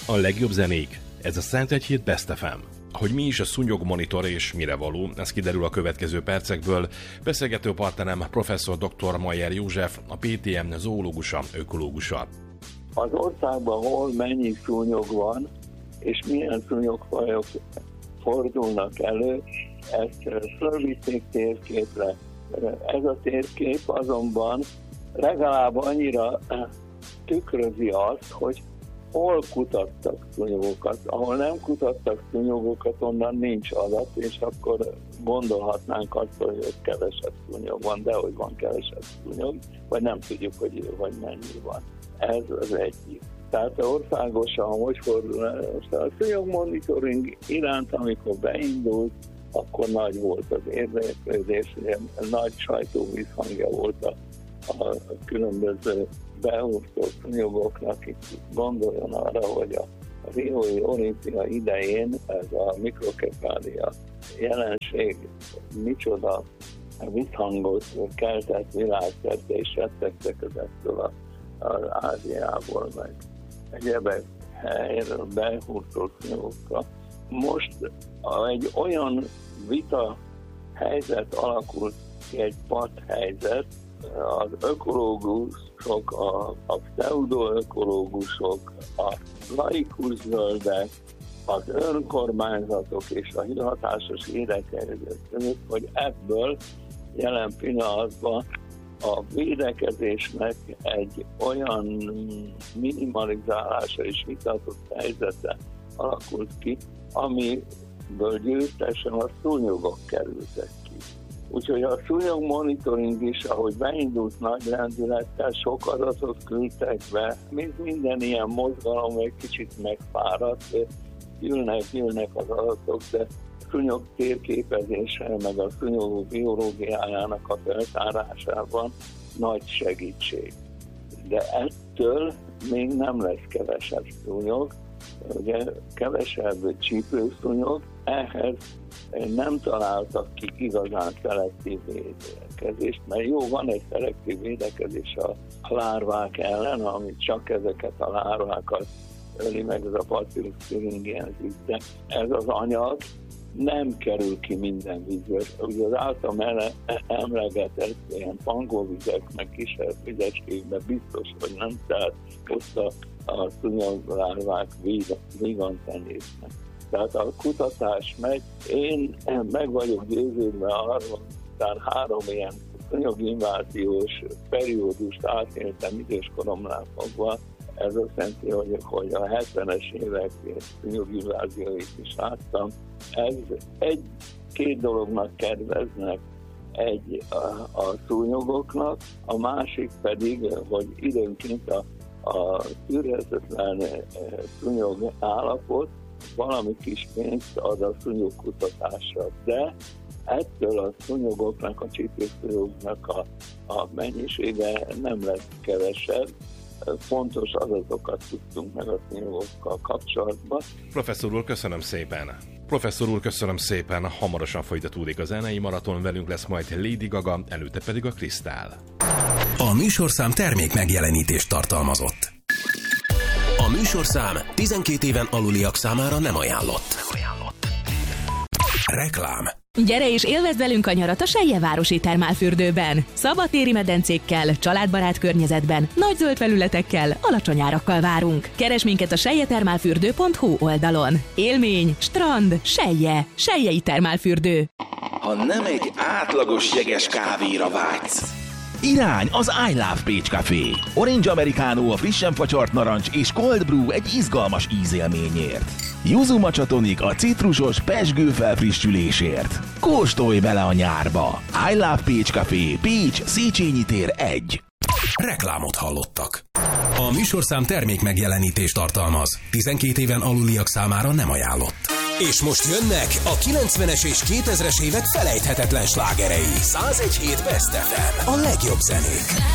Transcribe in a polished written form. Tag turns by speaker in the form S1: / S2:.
S1: A legjobb zenék, ez a Szentegyhíd Best FM. Hogy mi is a szúnyogmonitor és mire való, ez kiderül a következő percekből. Beszélgető partnerem professzor dr. Mayer József, a PTM zoológusa, ökológusa.
S2: Az országban hol mennyi szúnyog van, és milyen szúnyogfajok fordulnak elő, ezt fölvitték térképre. Ez a térkép azonban legalább annyira tükrözi azt, hogy hol kutattak szúnyogokat. Ahol nem kutattak szúnyogokat, onnan nincs adat, és akkor gondolhatnánk azt, hogy kevesebb szúnyog van, de hogy van kevesebb szúnyog, vagy nem tudjuk, hogy mennyi van. Ez az egyik. Tehát országosan hogy fordul el? A szúnyogmonitoring iránt, amikor beindult, akkor nagy volt az érdeklődés, nagy sajtóvízhangja volt a különböző beosztott szúnyogoknak. Itt gondoljon arra, hogy a riói olimpia idején ez a mikrokefália jelenség micsoda visszhangot keltett világszerte, és rettegtek ettől az Ázsiából, meg egyebek helyről behúztott szúnyogokkal. Most egy olyan vita helyzet alakult ki, egy padhelyzet, az ökológusok, a pseudoökológusok, a laikus zöldek, az önkormányzatok és a hivatásos védekezés között, hogy ebből jelen pillanatban a védekezésnek egy olyan minimalizálása és vitatott helyzete alakult ki, amiből győztesen a szúnyogok kerültek ki. Úgyhogy a szúnyogmonitoring is, ahogy beindult nagy lendülettel, sok adatot küldtek be, mint minden ilyen mozgalom egy kicsit megfáradt, jönnek az adatok, de szúnyog térképezése, meg a szúnyogok biológiájának a feltárásában nagy segítség. De ettől még nem lesz kevesebb szúnyog, ugye kevesebb csípőszúnyog, ehhez nem találtak ki igazán szelektív védekezést, mert jó, van egy szelektív védekezés a lárvák ellen, ami csak ezeket a lárvákat öli meg, ez a Bacillus thuringiensis, de ez az anyag nem kerül ki minden vízből. Ugye az általam emlegetett ilyen pangóvizek, meg kisebb vizecskékben biztos, hogy nem, tehát ott a szúnyoglárvák vígan tenésznek. Tehát a kutatás megy. Én meg vagyok győződve arról, tehát 3 ilyen szúnyoginváziós periódust átéltem időskoromnál fogva. Ez azt jelenti, hogy a 70-es évek szúnyoginvázióit is láttam. Ez két dolognak kedveznek. Egy a szúnyogoknak, a másik pedig, hogy időnként a tűrhetetlen szúnyog állapot valami kis pénzt ad a szúnyogkutatásra, de ettől a szúnyogoknak, a csípőszúnyogoknak a mennyisége nem lesz kevesebb. Fontos adatokat tudtunk meg a szúnyogokkal kapcsolatban.
S1: Professzor úr, köszönöm szépen. Hamarosan folytatódik a zenei maraton, velünk lesz majd Lady Gaga, előtte pedig a Krisztál.
S3: A műsorszám termék megjelenítést tartalmazott. A műsorszám 12 éven aluliak számára nem ajánlott. Reklám.
S4: Gyere és élvezd velünk a nyarat a Selyevárosi termálfürdőben. Szabadtéri medencékkel, családbarát környezetben, nagy zöld felületekkel, alacsony árakkal várunk. Keresd minket a seljetermálfürdő.hu oldalon. Élmény, strand, Selye, Seljei termálfürdő.
S5: Ha nem egy átlagos jeges kávéra vágysz, irány az I Love Pécs Café. Orange Americano a frissen facsart narancs és Cold Brew egy izgalmas ízélményért. Yuzu Matcha Tonic a citrusos pezsgő felfrissülésért. Kóstolj bele a nyárba! I Love Pécs Café, Pécs, Széchenyi tér 1.
S3: Reklámot hallottak. A műsorszám termék megjelenítést tartalmaz. 12 éven aluliak számára nem ajánlott. És most jönnek a 90-es és 2000-es évek felejthetetlen slágerei. 101.7 Best FM. A legjobb zenék.